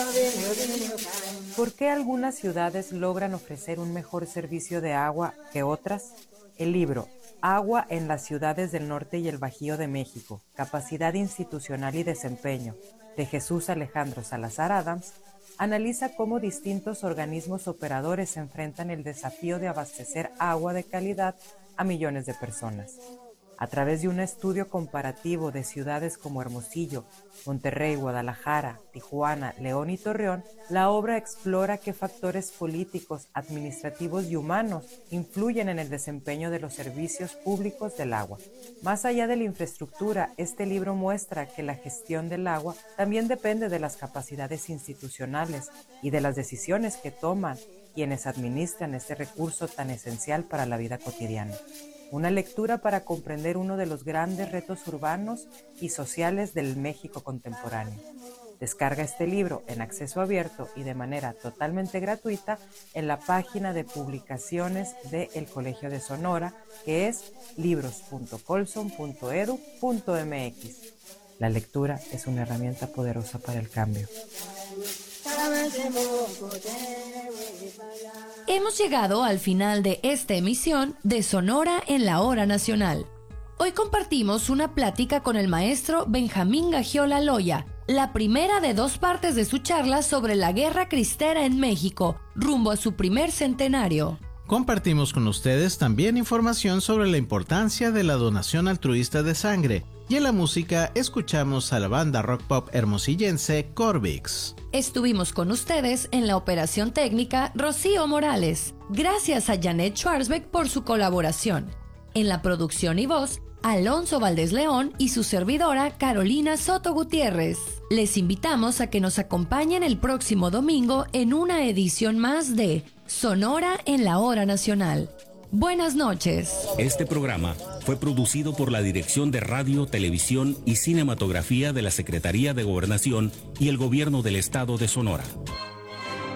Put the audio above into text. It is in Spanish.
¿Por qué algunas ciudades logran ofrecer un mejor servicio de agua que otras? El libro Agua en las ciudades del norte y el Bajío de México, capacidad institucional y desempeño, de Jesús Alejandro Salazar Adams, analiza cómo distintos organismos operadores enfrentan el desafío de abastecer agua de calidad a millones de personas. A través de un estudio comparativo de ciudades como Hermosillo, Monterrey, Guadalajara, Tijuana, León y Torreón, la obra explora qué factores políticos, administrativos y humanos influyen en el desempeño de los servicios públicos del agua. Más allá de la infraestructura, este libro muestra que la gestión del agua también depende de las capacidades institucionales y de las decisiones que toman quienes administran este recurso tan esencial para la vida cotidiana. Una lectura para comprender uno de los grandes retos urbanos y sociales del México contemporáneo. Descarga este libro en acceso abierto y de manera totalmente gratuita en la página de publicaciones del Colegio de Sonora, que es libros.colson.edu.mx. La lectura es una herramienta poderosa para el cambio. Hemos llegado al final de esta emisión de Sonora en la Hora Nacional. Hoy compartimos una plática con el maestro Benjamín Gagiola Loya, la primera de 2 partes de su charla sobre la Guerra Cristera en México, rumbo a su primer centenario. Compartimos con ustedes también información sobre la importancia de la donación altruista de sangre, y en la música escuchamos a la banda rock pop hermosillense Corvix. Estuvimos con ustedes en la operación técnica Rocío Morales. Gracias a Janet Schwarzbeck por su colaboración. En la producción y voz, Alonso Valdés León y su servidora Carolina Soto Gutiérrez. Les invitamos a que nos acompañen el próximo domingo en una edición más de Sonora en la Hora Nacional. Buenas noches. Este programa fue producido por la Dirección de Radio, Televisión y Cinematografía de la Secretaría de Gobernación y el Gobierno del Estado de Sonora.